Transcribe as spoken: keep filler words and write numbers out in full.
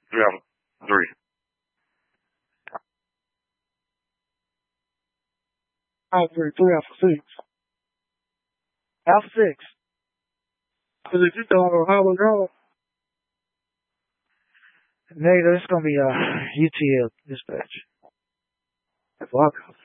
Three Alpha three. Alpha three, three Alpha six. Alpha six. Because if you don't have a hollow draw, negative, it's going to be a U T L dispatch. Block off.